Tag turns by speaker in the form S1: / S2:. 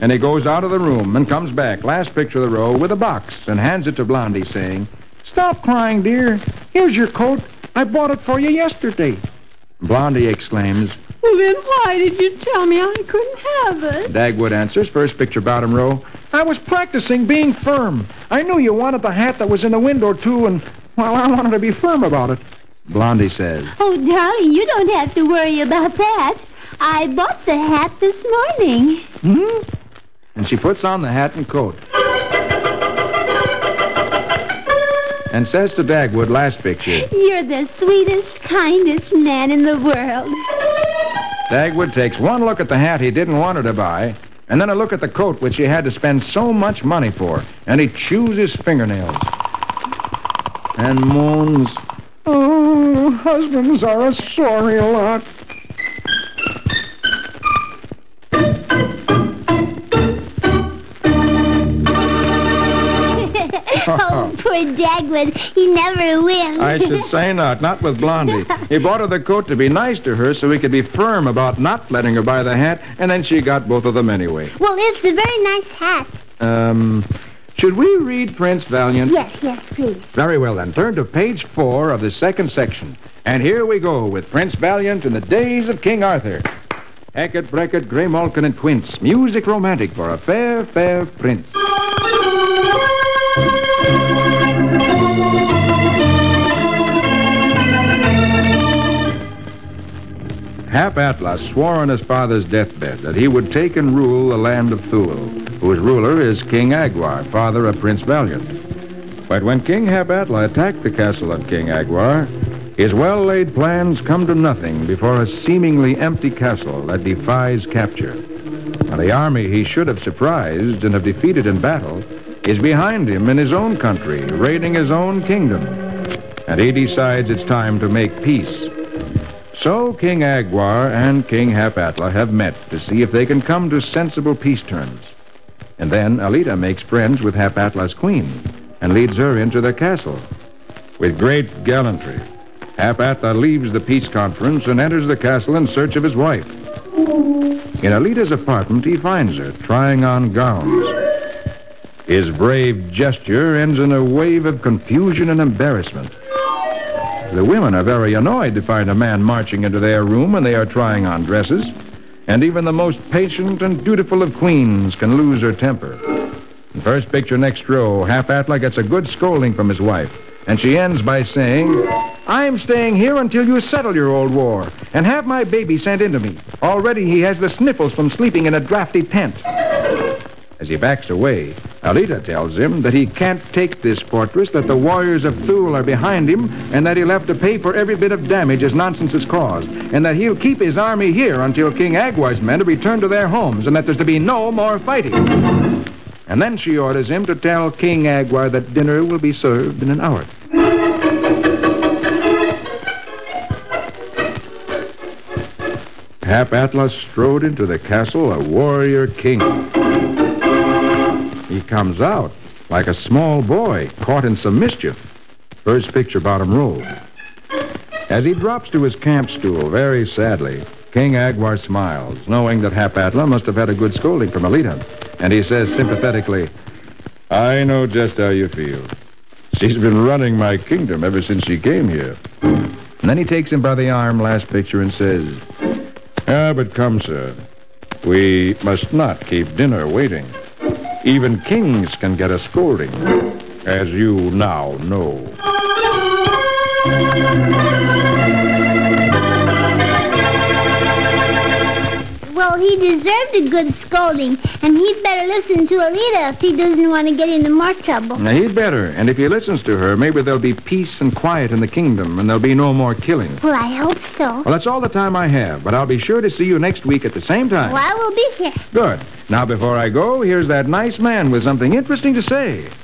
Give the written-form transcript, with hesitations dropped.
S1: And he goes out of the room and comes back, last picture of the row, with a box and hands it to Blondie, saying,
S2: Stop crying, dear. Here's your coat. I bought it for you yesterday.
S1: Blondie exclaims,
S3: Well, then why did you tell me I couldn't have it?
S1: Dagwood answers, first picture, bottom row,
S2: I was practicing being firm. I knew you wanted the hat that was in the window, too, and, well, I wanted to be firm about it.
S1: Blondie says,
S4: Oh, darling, you don't have to worry about that. I bought the hat this morning.
S1: and she puts on the hat and coat. And says to Dagwood, last picture,
S4: You're the sweetest, kindest man in the world.
S1: Dagwood takes one look at the hat he didn't want her to buy, and then a look at the coat which he had to spend so much money for, and he chews his fingernails and moans,
S2: Oh, husbands are a sorry lot.
S4: Oh, poor Dagwood. He never wins.
S1: I should say not with Blondie. He bought her the coat to be nice to her so he could be firm about not letting her buy the hat, and then she got both of them anyway.
S4: Well, it's a very nice hat.
S1: Should we read Prince Valiant?
S4: Yes, please.
S1: Very well, then. Turn to page 4 of the second section. And here we go with Prince Valiant in the days of King Arthur. Hackett, Brackett, Graymalkin, and Quince. Music romantic for a fair, fair prince. Hap Atlas swore on his father's deathbed that he would take and rule the land of Thule, whose ruler is King Agwar, father of Prince Valiant. But when King Hap Atla attacked the castle of King Agwar, his well-laid plans come to nothing before a seemingly empty castle that defies capture. Now, the army he should have surprised and have defeated in battle is behind him in his own country, raiding his own kingdom. And he decides it's time to make peace. So King Agwar and King Hap Atla have met to see if they can come to sensible peace terms. And then Alita makes friends with Hap Atla's queen and leads her into their castle. With great gallantry, Hap Atla leaves the peace conference and enters the castle in search of his wife. In Alita's apartment, he finds her trying on gowns. His brave gesture ends in a wave of confusion and embarrassment. The women are very annoyed to find a man marching into their room when they are trying on dresses, and even the most patient and dutiful of queens can lose her temper. In first picture, next row, Hap Atla gets a good scolding from his wife, and she ends by saying, I'm staying here until you settle your old war and have my baby sent into me. Already he has the sniffles from sleeping in a drafty tent. As he backs away, Alita tells him that he can't take this fortress, that the warriors of Thule are behind him, and that he'll have to pay for every bit of damage his nonsense has caused, and that he'll keep his army here until King Agwar's men have returned to their homes, and that there's to be no more fighting. And then she orders him to tell King Agwar that dinner will be served in an hour. Hap Atla strode into the castle a warrior king. He comes out like a small boy caught in some mischief. First picture, bottom row. As he drops to his camp stool very sadly, King Agwar smiles, knowing that Hap Atla must have had a good scolding from Alita. And he says sympathetically, I know just how you feel. She's been running my kingdom ever since she came here. And then he takes him by the arm, last picture, and says, but come, sir. We must not keep dinner waiting. Even kings can get a scolding, as you now know.
S4: Well, he deserved a good scolding, and he'd better listen to Alita if he doesn't want to get into more trouble.
S1: Now, he'd better, and if he listens to her, maybe there'll be peace and quiet in the kingdom, and there'll be no more killing.
S4: Well, I hope so.
S1: Well, that's all the time I have, but I'll be sure to see you next week at the same time.
S4: Well, I will be here.
S1: Good. Now, before I go, here's that nice man with something interesting to say.